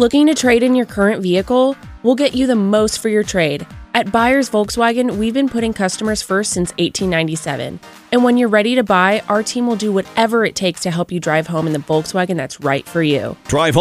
Looking to trade in your current vehicle? We'll get you the most for your trade. At Buyers Volkswagen, we've been putting customers first since 1897. And when you're ready to buy, our team will do whatever it takes to help you drive home in the Volkswagen that's right for you. Drive